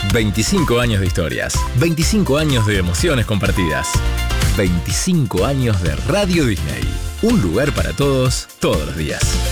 25 años de historias, 25 años de emociones compartidas, 25 años de Radio Disney. Un lugar para todos, todos los días.